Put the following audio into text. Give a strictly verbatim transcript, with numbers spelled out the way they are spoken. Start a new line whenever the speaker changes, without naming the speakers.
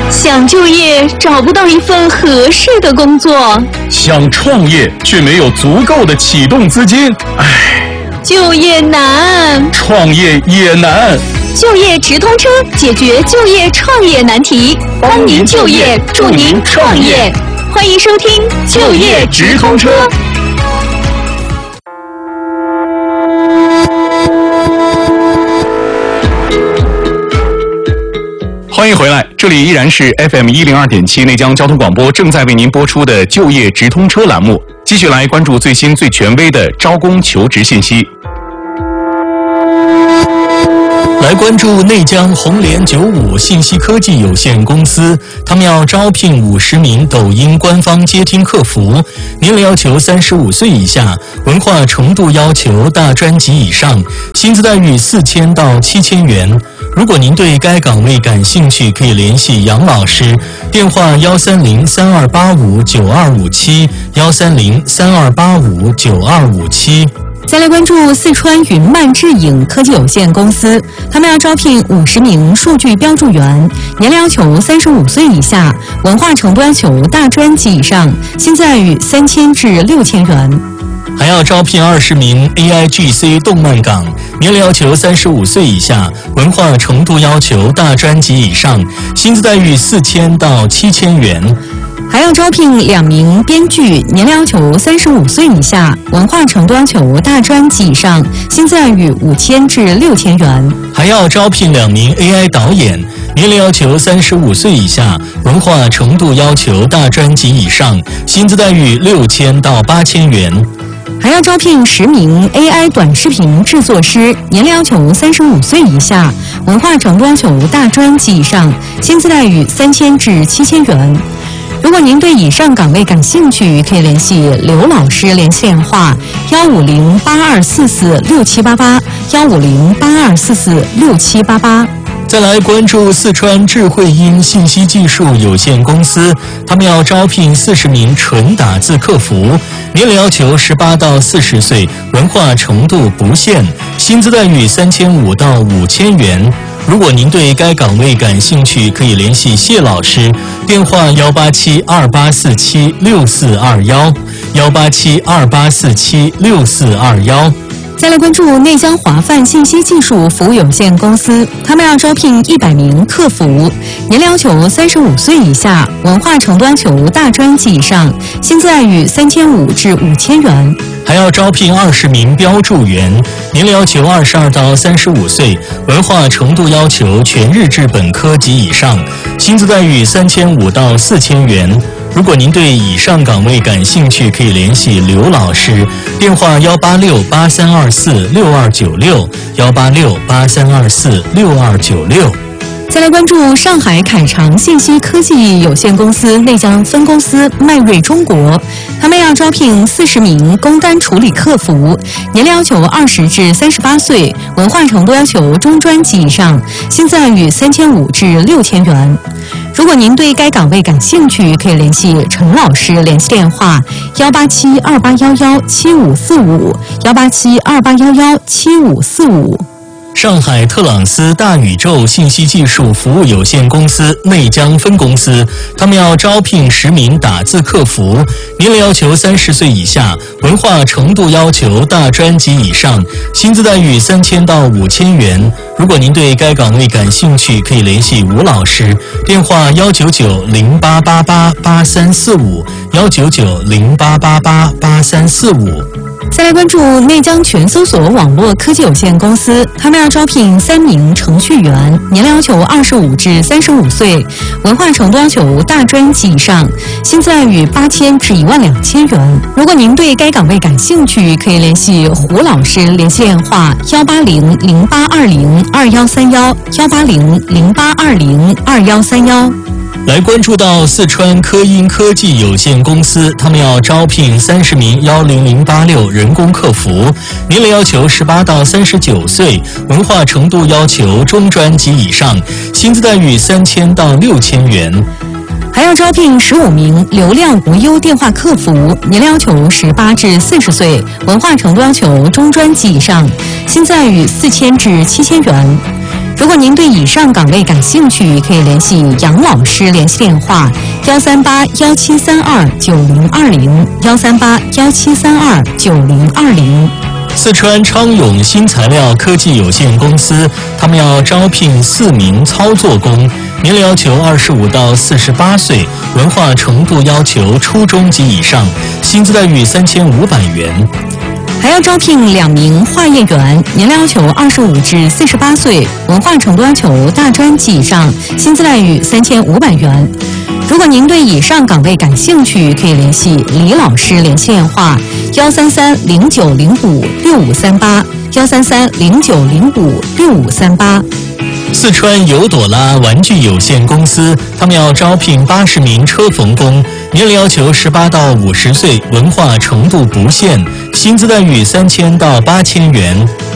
想就业找不到一份合适的工作，
想创业却没有足够的启动资金，唉，
就业难，
创业也难。
就业直通车解决就业创业难题，帮您就业，助您创业。欢迎收听就业直通车。
欢迎回来，这里依然是 F M 一零二点七内江交通广播正在为您播出的就业直通车栏目，继续来关注最新最权威的招工求职信息。
来关注内江红联九五信息科技有限公司，他们要招聘五十名抖音官方接听客服，年龄要求三十五岁以下，文化程度要求大专及以上，薪资待遇四千到七千元。如果您对该岗位感兴趣，可以联系杨老师，电话幺三零三二八五九二五七幺三零三二八五九二五七。
再来关注四川云漫智影科技有限公司，他们要招聘五十名数据标注员，年龄要求三十五岁以下，文化程度要求大专及以上，薪资待遇三千至六千元。
还要招聘二十名 A I G C 动漫岗，年龄要求三十五岁以下，文化程度要求大专及以上，薪资待遇四千到七千元。
还要招聘两名编剧，年龄要求三十五岁以下，文化程度要求大专及以上，薪资待遇五千至六千元。
还要招聘两名 A I 导演，年龄要求三十五岁以下，文化程度要求大专及以上，薪资待遇六千到八千元。
还要招聘十名 A I 短视频制作师，年龄要求三十五岁以下，文化程度要求大专及以上，薪资待遇三千至七千元。如果您对以上岗位感兴趣，可以联系刘老师联系电话幺五零八二四四六七八八幺五零八二四四六七八八。
再来关注四川智慧音信息技术有限公司，他们要招聘四十名纯打字客服，年龄要求十八到四十岁，文化程度不限，薪资待遇三千五到五千元。如果您对该岗位感兴趣，可以联系谢老师，电话幺八七二八四七六四二幺幺八七二八四七六四二幺。
再来关注内江华范信息技术服务有限公司，他们要招聘一百名客服，年龄要求三十五岁以下，文化程度要求大专及以上，薪资待遇三千五至五千元。
还要招聘二十名标注员，年龄要求二十二到三十五岁，文化程度要求全日制本科及以上，薪资待遇三千五到四千元。如果您对以上岗位感兴趣，可以联系刘老师，电话幺八六八三二四六二九六幺八六八三二四六二九六。
再来关注上海凯长信息科技有限公司内江分公司迈瑞中国，他们要招聘四十名工单处理客服，年龄要求二十至三十八岁，文化程度要求中专及以上，薪资待遇三千五至六千元。如果您对该岗位感兴趣，可以联系陈老师联系电话幺八七二八幺幺七五四五幺八七二八幺幺七五四五。
上海特朗斯大宇宙信息技术服务有限公司内江分公司，他们要招聘十名打字客服，年龄要求三十岁以下，文化程度要求大专及以上，薪资待遇三千到五千元。如果您对该岗位感兴趣，可以联系吴老师，电话幺九九零八八八八三四五幺九九零八八八八三四五。
再来关注内江全搜索网络科技有限公司，他们要招聘三名程序员，年龄要求二十五至三十五岁，文化程度要求大专及以上，薪资待遇八千至一万两千元。如果您对该岗位感兴趣，可以联系胡老师联系电话幺八零零八二零二幺三幺幺八零零八二零二幺三幺。
来关注到四川科音科技有限公司，他们要招聘三十名幺零零八六人工客服，年龄要求十八到三十九岁，文化程度要求中专及以上，薪资待遇三千到六千元。
还要招聘十五名流量无忧电话客服，年龄要求十八至四十岁，文化程度要求中专及以上，薪资待遇四千至七千元。 如果您对以上岗位感兴趣，可以联系杨老师联系电话：幺三八幺七三二九零二零，幺三八幺七三二九零二零。
四川昌永新材料科技有限公司，他们要招聘四名操作工，年龄要求二十五到四十八岁，文化程度要求初中及以上，薪资待遇三千五百元。
还要招聘两名化验员，年龄要求二十五至四十八岁，文化程度要求大专及以上，薪资待遇三千五百元。如果您对以上岗位感兴趣，可以联系李老师联系电话：幺三三零九零五六五三八，幺三三零九零五六五三八。
四川尤朵拉玩具有限公司，他们要招聘八十名车缝工，年龄要求十八到五十岁，文化程度不限，薪资待遇三千到八千元。